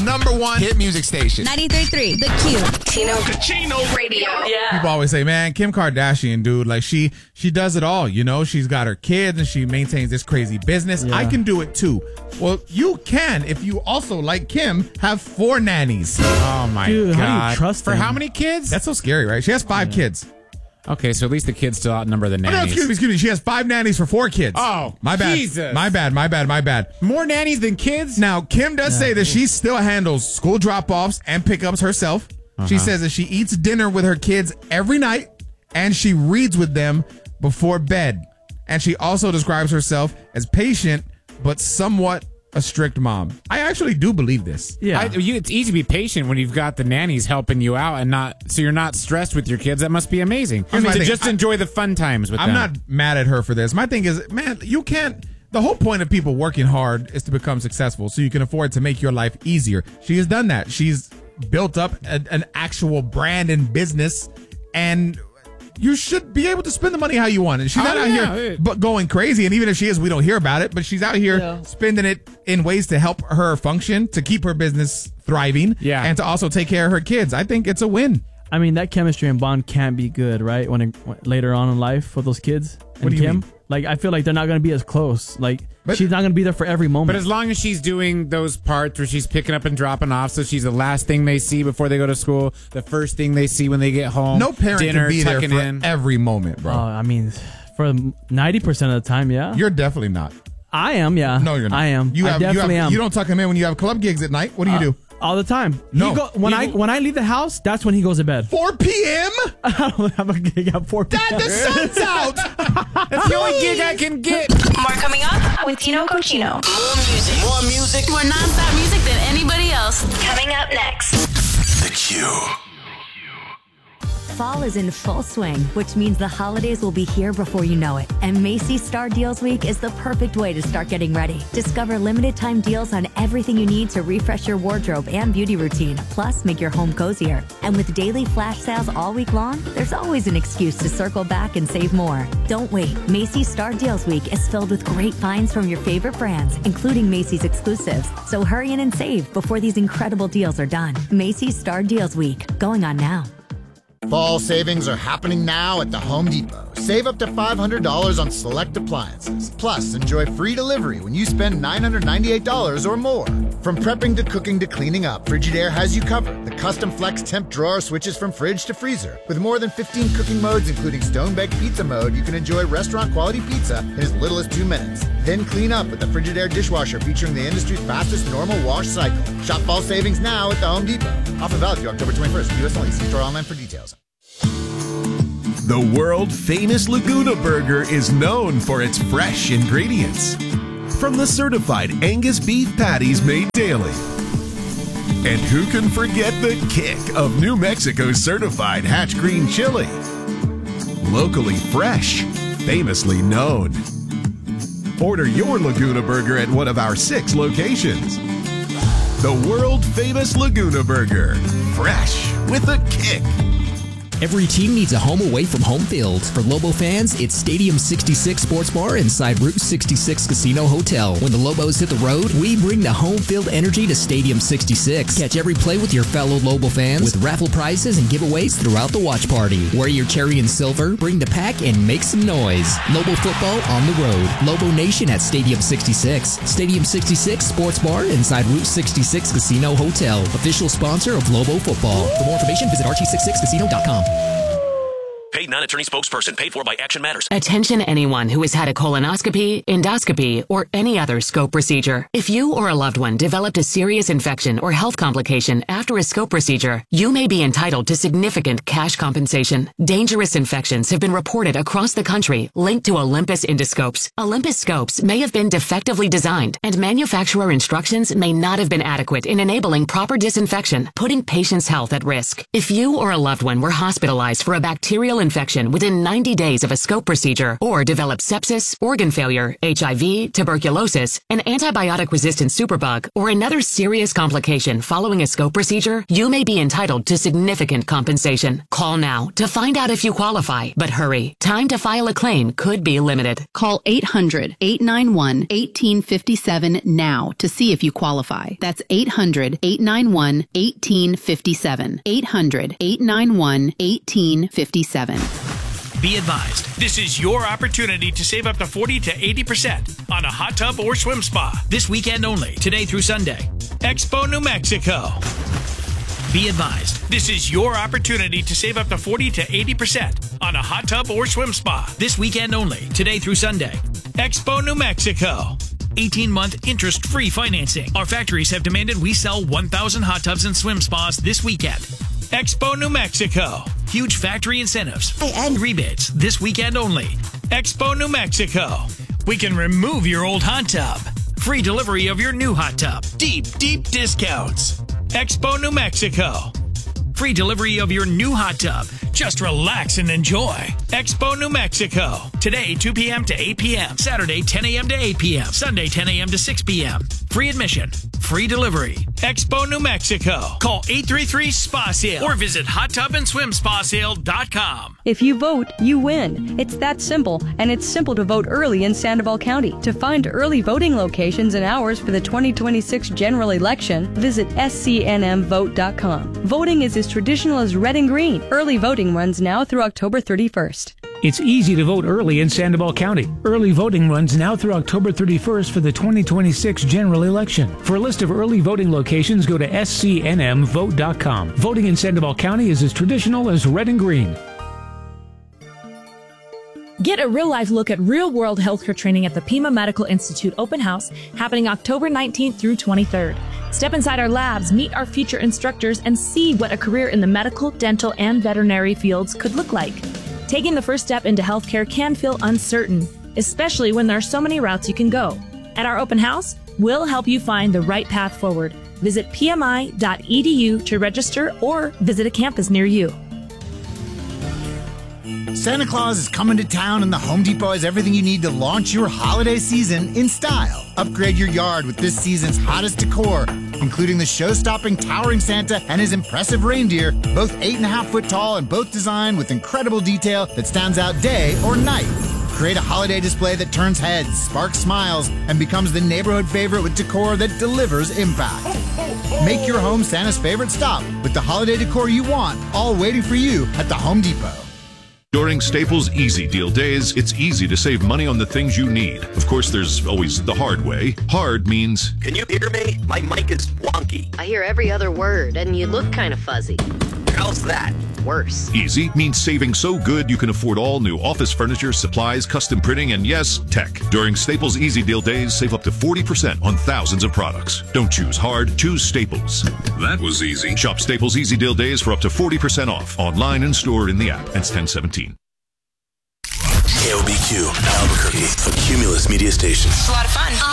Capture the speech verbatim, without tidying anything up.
number one hit music station. ninety-three point three, The Q. Chino. Chino Radio. Yeah. People always say, man, Kim Kardashian, dude, like she she does it all. You know, she's got her kids and she maintains this crazy business. Yeah. I can do it too. Well, you can if you also, like Kim, have four nannies. Oh my Dude, god! how do you trust For them? how many kids? That's so scary, right? She has five kids. Okay, so at least the kids still outnumber the Oh, nannies. no, excuse me, excuse me. She has five nannies for four kids. Oh, my bad. Jesus. My bad, my bad, my bad. More nannies than kids? Now, Kim does say that she still handles school drop-offs and pickups herself. Uh-huh. She says that she eats dinner with her kids every night and she reads with them before bed. And she also describes herself as patient, but somewhat a strict mom. I actually do believe this. Yeah. I, you, it's easy to be patient when you've got the nannies helping you out and not, so you're not stressed with your kids. That must be amazing. Here's my to thing. just I- enjoy the fun times with I'm them. not mad at her for this. My thing is, man, you can't. The whole point of people working hard is to become successful so you can afford to make your life easier. She has done that. She's built up a, an actual brand and business, and you should be able to spend the money how you want. And she's not Oh, out yeah. here but going crazy. And even if she is, we don't hear about it. But she's out here Yeah. spending it in ways to help her function, to keep her business thriving, Yeah. and to also take care of her kids. I think it's a win. I mean, that chemistry and bond can't be good, right? When, it, when later on in life for those kids and What do you Kim, mean? like I feel like they're not going to be as close. Like But- she's not going to be there for every moment. But as long as she's doing those parts where she's picking up and dropping off, so she's the last thing they see before they go to school, the first thing they see when they get home. No parent dinner, can be there tucking for in. every moment, bro. uh, I mean, for ninety percent of the time, yeah, You're definitely not. I am. Yeah, No, you're not. I am. You I have, definitely you have, am. You don't tuck him in when you have club gigs at night. What do you do? all the time. No. He go, when He- I when I leave the house, that's when he goes to bed. four p.m.? I don't have a gig at four p.m. Dad, the sun's out. That's the only gig I can get. More coming up with Tino Cochino. More music. More music. More nonstop music than anybody else. Coming up next. The Q. Fall is in full swing, which means the holidays will be here before you know it. And Macy's Star Deals Week is the perfect way to start getting ready. Discover limited time deals on everything you need to refresh your wardrobe and beauty routine, plus make your home cozier. And with daily flash sales all week long, there's always an excuse to circle back and save more. Don't wait. Macy's Star Deals Week is filled with great finds from your favorite brands, including Macy's exclusives. So hurry in and save before these incredible deals are done. Macy's Star Deals Week, going on now. Fall savings are happening now at the Home Depot. Save up to five hundred dollars on select appliances. Plus, enjoy free delivery when you spend nine hundred ninety-eight dollars or more. From prepping to cooking to cleaning up, Frigidaire has you covered. The custom flex temp drawer switches from fridge to freezer. With more than fifteen cooking modes, including stone-baked pizza mode, you can enjoy restaurant-quality pizza in as little as two minutes. Then clean up with the Frigidaire dishwasher featuring the industry's fastest normal wash cycle. Shop fall savings now at the Home Depot. Offer valid through October twenty-first. U S only. See store online for details. The world-famous Laguna Burger is known for its fresh ingredients. From the certified Angus beef patties made daily. And who can forget the kick of New Mexico's certified Hatch Green Chili? Locally fresh, famously known. Order your Laguna Burger at one of our six locations. The world-famous Laguna Burger. Fresh with a kick. Every team needs a home away from home field. For Lobo fans, it's Stadium sixty-six Sports Bar inside Route sixty-six Casino Hotel. When the Lobos hit the road, we bring the home field energy to Stadium sixty-six. Catch every play with your fellow Lobo fans with raffle prizes and giveaways throughout the watch party. Wear your cherry and silver, bring the pack, and make some noise. Lobo football on the road. Lobo Nation at Stadium sixty-six. Stadium sixty-six Sports Bar inside Route sixty-six Casino Hotel. Official sponsor of Lobo football. For more information, visit R T sixty-six casino dot com. Paid non-attorney spokesperson. Paid for by Action Matters. Attention anyone who has had a colonoscopy, endoscopy, or any other scope procedure. If you or a loved one developed a serious infection or health complication after a scope procedure, you may be entitled to significant cash compensation. Dangerous infections have been reported across the country linked to Olympus endoscopes. Olympus scopes may have been defectively designed, and manufacturer instructions may not have been adequate in enabling proper disinfection, putting patients' health at risk. If you or a loved one were hospitalized for a bacterial infection infection within ninety days of a scope procedure or develop sepsis, organ failure, H I V, tuberculosis, an antibiotic-resistant superbug, or another serious complication following a scope procedure, you may be entitled to significant compensation. Call now to find out if you qualify, but hurry. Time to file a claim could be limited. Call eight hundred, eight nine one, one eight five seven now to see if you qualify. That's eight hundred, eight nine one, one eight five seven. eight hundred, eight nine one, one eight five seven. Be advised, this is your opportunity to save up to forty to eighty percent on a hot tub or swim spa this weekend only, today through Sunday. Expo New Mexico. Be advised, this is your opportunity to save up to forty to eighty percent on a hot tub or swim spa this weekend only, today through Sunday. Expo New Mexico. eighteen-month interest-free financing. Our factories have demanded we sell one thousand hot tubs and swim spas this weekend. Expo New Mexico. Huge factory incentives and rebates this weekend only. Expo New Mexico. We can remove your old hot tub. Free delivery of your new hot tub. Deep, deep discounts. Expo New Mexico. Free delivery of your new hot tub. Just relax and enjoy. Expo New Mexico. Today, two p.m. to eight p.m. Saturday, ten a.m. to eight p.m. Sunday, ten a.m. to six p.m. Free admission. Free delivery. Expo New Mexico. Call eight three three, S P A sale or visit hot tub and swim spa sale dot com. If you vote, you win. It's that simple, and it's simple to vote early in Sandoval County. To find early voting locations and hours for the twenty twenty-six general election, visit S C N M vote dot com. Voting is as traditional as red and green. Early voting runs now through October thirty-first. It's easy to vote early in Sandoval County. Early voting runs now through October thirty-first for the twenty twenty-six general election. For a list of early voting locations, go to S C N M vote dot com. Voting in Sandoval County is as traditional as red and green. Get a real-life look at real-world healthcare training at the Pima Medical Institute Open House happening October nineteenth through twenty-third. Step inside our labs, meet our future instructors, and see what a career in the medical, dental, and veterinary fields could look like. Taking the first step into healthcare can feel uncertain, especially when there are so many routes you can go. At our open house, we'll help you find the right path forward. Visit P M I dot E D U to register or visit a campus near you. Santa Claus is coming to town, and the Home Depot has everything you need to launch your holiday season in style. Upgrade your yard with this season's hottest decor, including the show-stopping towering Santa and his impressive reindeer, both eight and a half foot tall and both designed with incredible detail that stands out day or night. Create a holiday display that turns heads, sparks smiles, and becomes the neighborhood favorite with decor that delivers impact. Make your home Santa's favorite stop with the holiday decor you want, all waiting for you at the Home Depot. During Staples Easy Deal Days, it's easy to save money on the things you need. Of course, there's always the hard way. Hard means... Can you hear me? My mic is wonky. I hear every other word, and you look kind of fuzzy. How's that? Worse. Easy means saving so good you can afford all new office furniture, supplies, custom printing, and yes, tech. During Staples Easy Deal Days, save up to forty percent on thousands of products. Don't choose hard, choose Staples. That was easy. Shop Staples Easy Deal Days for up to forty percent off, online and store in the app. It's ten seventeen. K O B Q, Albuquerque, a Cumulus media station. It's a lot of fun.